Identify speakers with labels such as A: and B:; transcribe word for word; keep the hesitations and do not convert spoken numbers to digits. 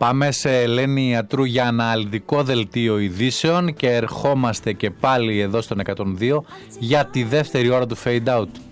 A: Πάμε σε Ελένη Ιατρού για αναλυτικό δελτίο ειδήσεων και ερχόμαστε και πάλι εδώ στον εκατόν δύο για τη δεύτερη ώρα του Fade Out.